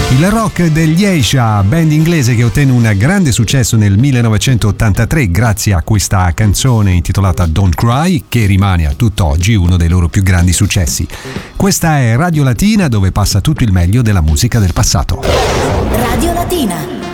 Il rock degli Asia, band inglese che ottenne un grande successo nel 1983 grazie a questa canzone intitolata Don't Cry, che rimane a tutt'oggi uno dei loro più grandi successi. Questa è Radio Latina, dove passa tutto il meglio della musica del passato. Radio Latina.